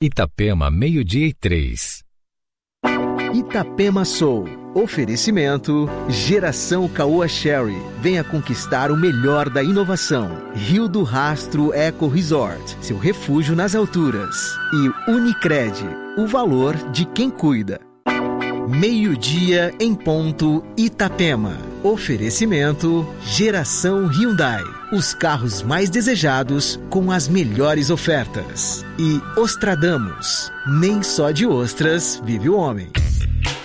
Itapema, 12:03. Itapema Soul. Oferecimento Geração Caoa Sherry. Venha conquistar o melhor da inovação. Rio do Rastro Eco Resort. Seu refúgio nas alturas. E Unicred. O valor de quem cuida. 12:00 em ponto, Itapema. Oferecimento Geração Hyundai. Os carros mais desejados com as melhores ofertas. E Ostradamus. Nem só de ostras vive o homem.